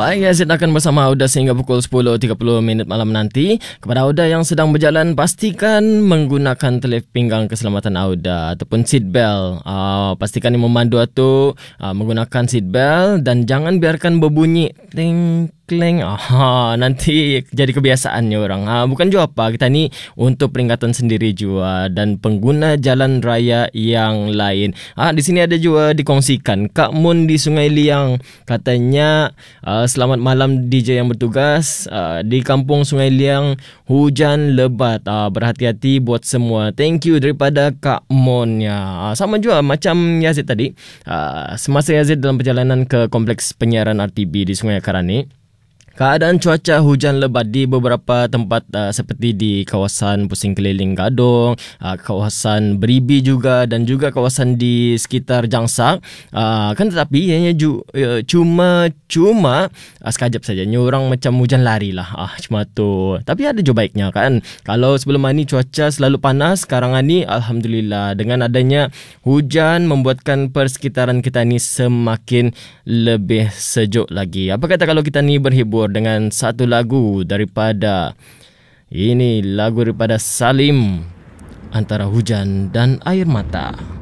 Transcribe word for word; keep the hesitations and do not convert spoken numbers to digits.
Baik, Yazid akan bersama Auda sehingga pukul sepuluh tiga puluh minit malam nanti. Kepada Auda yang sedang berjalan, pastikan menggunakan tali pinggang keselamatan Auda ataupun seat belt. Uh, pastikan yang memandu itu uh, menggunakan seat belt dan jangan biarkan berbunyi ting kleng. Ah, nanti jadi kebiasaannya orang. Ah, bukan jua apa, kita ni untuk peringatan sendiri jua dan pengguna jalan raya yang lain. Ah, di sini ada juga dikongsikan Kak Mun di Sungai Liang, katanya uh, selamat malam D J yang bertugas uh, di kampung Sungai Liang, hujan lebat. Uh, berhati-hati buat semua. Thank you daripada Kak Mun ya. Uh, sama juga macam Yazid tadi. Uh, semasa Yazid dalam perjalanan ke kompleks penyiaran R T B di Sungai Akarani, keadaan cuaca hujan lebat di beberapa tempat uh, seperti di kawasan Pusing Keliling Gadong, uh, kawasan Beribi juga dan juga kawasan di sekitar Jangsak. Uh, kan tetapi ianya ju, uh, cuma cuma uh, sekejap saja. Ni orang macam hujan lari lah. Ah, cuma tu. Tapi ada juga baiknya kan. Kalau sebelum ini cuaca selalu panas, sekarang ini alhamdulillah dengan adanya hujan membuatkan persekitaran kita ni semakin lebih sejuk lagi. Apa kata kalau kita ni berhibur dengan satu lagu daripada ini lagu daripada Salim, Antara Hujan dan Air Mata.